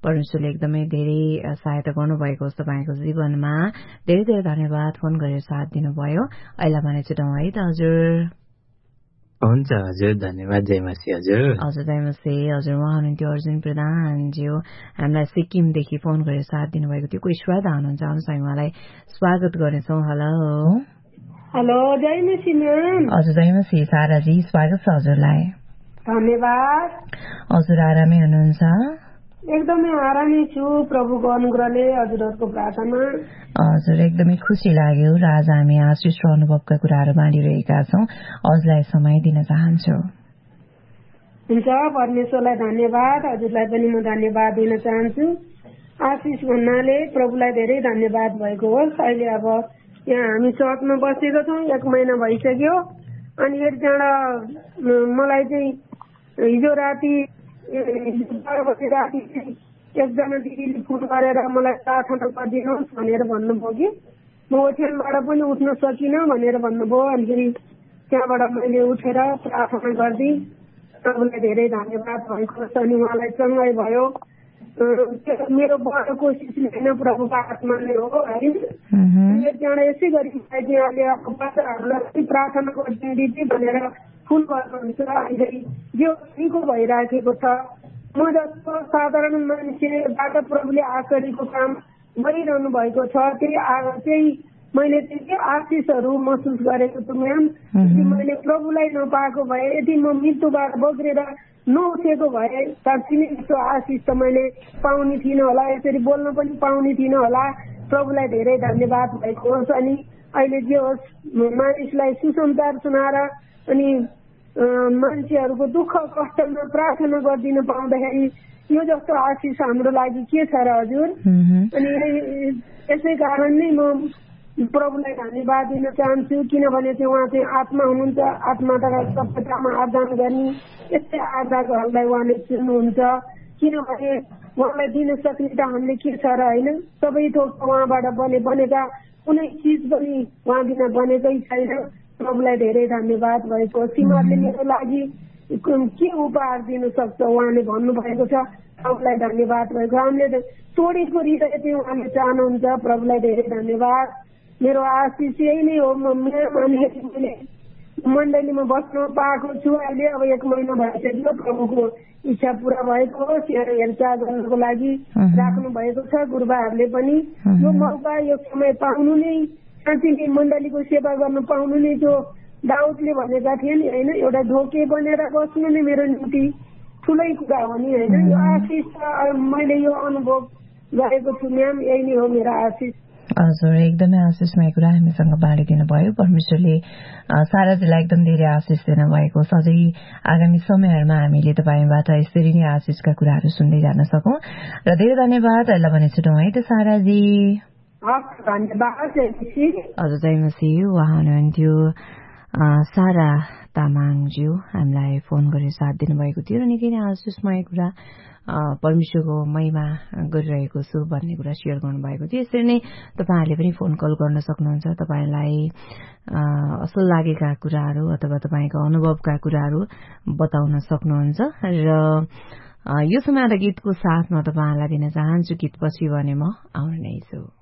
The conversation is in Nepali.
परमेश्वरले एकदमै धेरै सहायता गर्नुभएको छ तपाईँको जीवनमा। धेरै धेरै धन्यवाद फोन गरेर साथ दिनुभयो। अहिले भने छुटाउँ है त हजुर। हुन्छ हजुर, धन्यवाद। जयमसी हजुर। हजुर जयमसी हजुर। उहाँ हुनुहुन्थ्यो अर्जुन प्रधानज्यू, हामीलाई सिक्किमदेखि फोन गरेर साथ दिनुभएको थियो। कोही श्रद्धा हुनुहुन्छ, आउनुहोस् हामी उहाँलाई स्वागत गर्नेछौँ। Hello hello, जयमसी ma'am. हजुर जयमसी, साराजी स्वागत छ हजुरलाई। धन्यवाद। हजुर आरामै हुनुहुन्छ? एकदमै आरामै छु प्रभुको अनुग्रहले, हजुरहरूको प्रार्थना। हजुर एकदमै खुसी लाग्यो र आज हामी आशिष र अनुभवका कुराहरू बाँडिरहेका छौँ। हजुरलाई समय दिन चाहन्छु। हुन्छ, परमेश्वरलाई धन्यवाद, हजुरलाई पनि म धन्यवाद दिन चाहन्छु। आशिष भन्नाले प्रभुलाई धेरै धन्यवाद भएको होस्। अहिले अब यहाँ हामी चर्चमा बसेको छौँ, 1 महिना भइसक्यो। अनि एक मलाई चाहिँ हिजो राति 12 बजे राति एकजना दिदीले फोन गरेर मलाई प्रार्थना गरिदिनुहोस् भनेर भन्नुभयो कि म ओछ्यानबाट पनि उठ्न सकिनँ भनेर भन्नुभयो। अनि फेरि त्यहाँबाट मैले उठेर प्रार्थना गरिदिएँ। प्रभुलाई धेरै धन्यवाद भएको छ। अनि उहाँलाई सँगै भयो। मेरो बडो कोसिसले होइन, प्रभुको आत्माले हो है। एकजना यसै गरी अहिले बच्चाहरूलाई प्रार्थना गरिदिनु दिदी भनेर फोन गर्नुहुन्छ। अहिले यो निको भइराखेको छ। म जस्तो साधारण मान्छेबाट प्रभुले आश्चर्यको काम गरिरहनु भएको छ। त्यही मैले चाहिँ आशिषहरू महसुस गरेको छु म्याम। यदि मैले प्रभुलाई नपाएको भए, यदि म मृत्युबाट बग्रेर नउठेको भए, साँच्चै नै यस्तो आशिष त मैले पाउने थिइनँ होला, यसरी बोल्न पनि पाउने थिइनँ होला। प्रभुलाई धेरै धन्यवाद भएको होस्। अनि अहिले जे होस्, मानिसलाई सुसमाचार सुनाएर अनि मान्छेहरूको दुःख कष्टमा प्रार्थना गरिदिन पाउँदाखेरि यो जस्तो आशिष हाम्रो लागि के छ र हजुर। अनि यसै कारण नै म प्रभुलाई धन्यवाद दिन चाहन्छु, किनभने चाहिँ उहाँ चाहिँ आत्मा हुनुहुन्छ। आत्माद्वारा सभ्यतामा आदान गर्ने यस्तै आज्ञाहरूलाई उहाँले चुन्नुहुन्छ। किनभने उहाँलाई दिन सक्ने त हामीले के छ र होइन। सबै थोक उहाँबाट बनेका कुनै चिज पनि उहाँ बिना बनेकै छैन। प्रभुलाई धेरै धन्यवाद भएको। सीमाले मेरो लागि के उपहार दिन सक्छ उहाँले भन्नुभएको छ। प्रभुलाई धन्यवाद भएको। हामीले तोडेको हृदय चाहिँ उहाँले चाहनुहुन्छ। प्रभुलाई धेरै धन्यवाद। मेरो आशिष यही नै हो। मैले मण्डलीमा बस्न पाएको छु। अहिले अब 1 महिना भइसक्यो। प्रभुको इच्छा पूरा भएको होस्। हेरचाह गर्नको लागि राख्नु भएको छ गुरुबाहरूले पनि। यो मौका, यो समय पाउनु नै, साँच्चै मण्डलीको सेवा गर्न पाउनु नै जो दाउदले भनेका थिए नि होइन, एउटा ढोके बनेर बस्नु नै मेरो निम्ति ठुलै कुरा हो नि होइन। यो आशिष मैले यो अनुभव गरेको छु म्याम। यही नै हो मेरो आशिष। हजुर एकदमै आशिषमय कुरा हामीसँग बाँडिदिनु भयो। परमेश्वरले साराजीलाई एकदम धेरै आशिष दिनुभएको छ। अझै आगामी समयहरूमा हामीले तपाईँबाट यसरी नै आशिषका कुराहरू सुन्दै जान सकौँ र धेरै धन्यवाद। अहिले भने छुटौँ है त साराजी। हजुर जयमसी। उहाँ हुनुहुन्थ्यो सारा तामाङज्यू, हामीलाई फोन गरेर साथ दिनुभएको थियो र निकै नै आशिषमय कुरा, परमेश्वरको महिमा गरिरहेको छु भन्ने कुरा सेयर गर्नुभएको थियो। यसरी नै तपाईँहरूले पनि फोन कल गर्न सक्नुहुन्छ। तपाईँलाई असल लागेका कुराहरू अथवा तपाईँको अनुभवका कुराहरू बताउन सक्नुहुन्छ। र यो समय गीतको साथमा तपाईँलाई दिन चाहन्छु। गीतपछि भने म आउने नै छु।